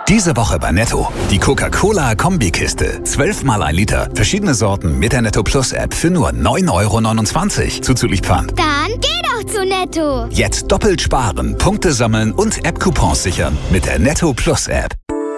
Diese Woche bei Netto. Die Coca-Cola-Kombikiste. 12 mal 1 Liter. Verschiedene Sorten mit der Netto Plus App für nur 9,29 € zuzüglich Pfand. Dann geh doch zu Netto. Jetzt doppelt sparen, Punkte sammeln und App-Coupons sichern mit der Netto Plus App.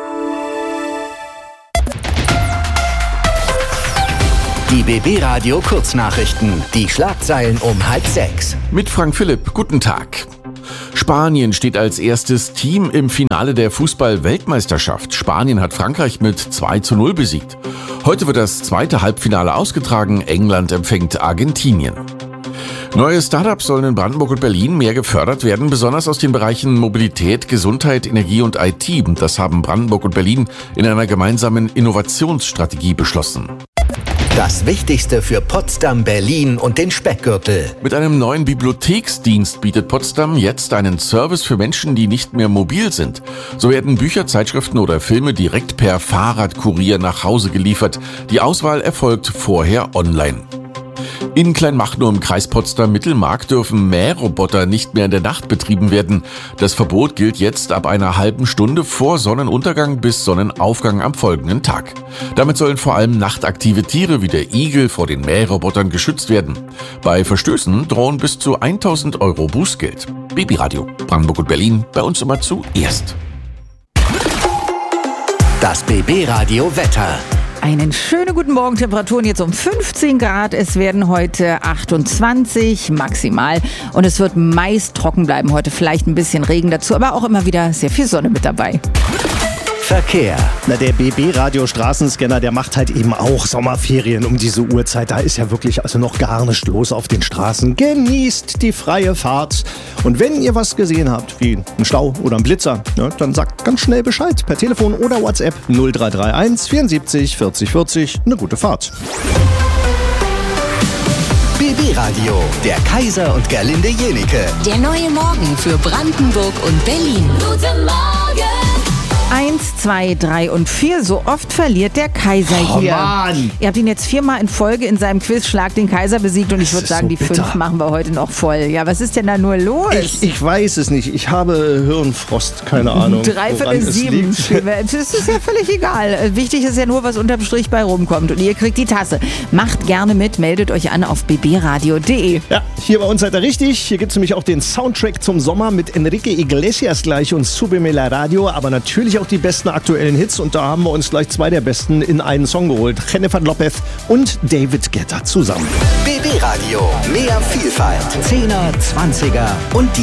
Die BB Radio Kurznachrichten. Die Schlagzeilen um 5:30. Mit Frank Philipp. Guten Tag. Spanien steht als erstes Team im Finale der Fußball-Weltmeisterschaft. Spanien hat Frankreich mit 2:0 besiegt. Heute wird das zweite Halbfinale ausgetragen. England empfängt Argentinien. Neue Startups sollen in Brandenburg und Berlin mehr gefördert werden, besonders aus den Bereichen Mobilität, Gesundheit, Energie und IT. Das haben Brandenburg und Berlin in einer gemeinsamen Innovationsstrategie beschlossen. Das Wichtigste für Potsdam, Berlin und den Speckgürtel. Mit einem neuen Bibliotheksdienst bietet Potsdam jetzt einen Service für Menschen, die nicht mehr mobil sind. So werden Bücher, Zeitschriften oder Filme direkt per Fahrradkurier nach Hause geliefert. Die Auswahl erfolgt vorher online. In Kleinmachnow im Kreis Potsdam-Mittelmark dürfen Mähroboter nicht mehr in der Nacht betrieben werden. Das Verbot gilt jetzt ab einer halben Stunde vor Sonnenuntergang bis Sonnenaufgang am folgenden Tag. Damit sollen vor allem nachtaktive Tiere wie der Igel vor den Mährobotern geschützt werden. Bei Verstößen drohen bis zu 1.000 € Bußgeld. BB Radio, Brandenburg und Berlin, bei uns immer zuerst. Das BB Radio Wetter. Einen schönen guten Morgen, Temperaturen jetzt um 15 Grad. Es werden heute 28 maximal und es wird meist trocken bleiben. Heute vielleicht ein bisschen Regen dazu, aber auch immer wieder sehr viel Sonne mit dabei. Verkehr. Der BB-Radio-Straßenscanner, der macht halt eben auch Sommerferien um diese Uhrzeit. Da ist ja wirklich also noch gar nicht los auf den Straßen. Genießt die freie Fahrt. Und wenn ihr was gesehen habt, wie einen Stau oder einen Blitzer, dann sagt ganz schnell Bescheid per Telefon oder WhatsApp 0331 74 40 40. Eine gute Fahrt. BB Radio, der Kaiser und Gerlinde Jenike. Der neue Morgen für Brandenburg und Berlin. Guten Morgen. 1, 2, 3 und 4. So oft verliert der Kaiser hier. Mann. Ihr habt ihn jetzt 4-mal in Folge in seinem Quiz Schlag den Kaiser besiegt und ich würde sagen, so die bitter. 5 machen wir heute noch voll. Ja, was ist denn da nur los? Ich weiß es nicht. Ich habe Hirnfrost, keine Ahnung. 7:15. Das ist ja völlig egal. Wichtig ist ja nur, was unterm Strich bei rumkommt. Und ihr kriegt die Tasse. Macht gerne mit, meldet euch an auf bbradio.de. Ja, hier bei uns seid ihr richtig. Hier gibt es nämlich auch den Soundtrack zum Sommer mit Enrique Iglesias gleich und Súbeme la Radio, aber natürlich auch die besten aktuellen Hits und da haben wir uns gleich 2 der besten in einen Song geholt. Jennifer Lopez und David Guetta zusammen. BB Radio, mehr Vielfalt. 10er, 20er und die